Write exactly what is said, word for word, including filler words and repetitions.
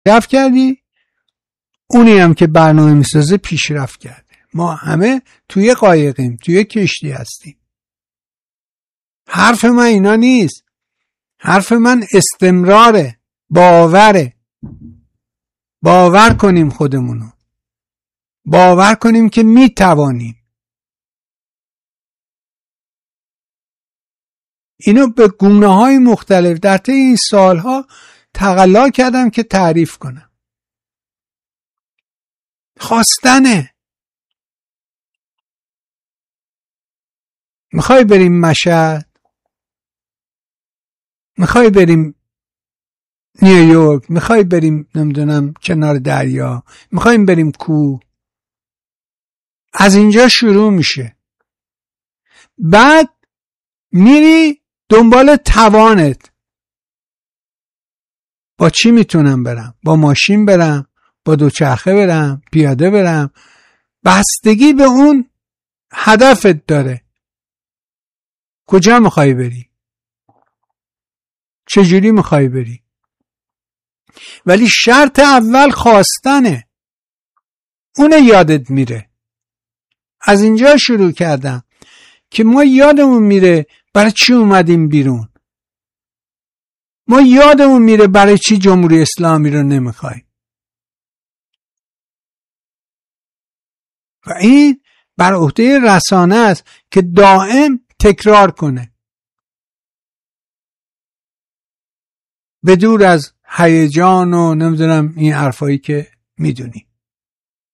پیشرفت کردی، اونی هم که برنامه میسازه پیشرفت کرده. ما همه توی قایقیم، توی کشتی هستیم. حرف من اینا نیست، حرف من استمراره، باوره. باور کنیم خودمونو، باور کنیم که میتوانیم. اینو به گونه های مختلف در طی این سالها تقلا کردم که تعریف کنم. خواستنه. میخوای بریم مشهد؟ میخوای بریم نیویورک؟ میخوای بریم نمیدونم کنار دریا؟ میخوایم بریم کوه؟ از اینجا شروع میشه. بعد میری دنبال توانت. با چی میتونم برم؟ با ماشین برم؟ با دوچرخه برم؟ پیاده برم؟ بستگی به اون هدفت داره. کجا میخوای بری؟ چجوری میخوای بری؟ ولی شرط اول خواستنه. اونه یادت میره. از اینجا شروع کردم که ما یادمون میره برای چی اومدیم بیرون. ما یادمون میره برای چی جمهوری اسلامی رو نمیخوایم. و این بر عهده رسانه است که دائم تکرار کنه، بدور از هیجان و نمیدونم این حرفایی که میدونی.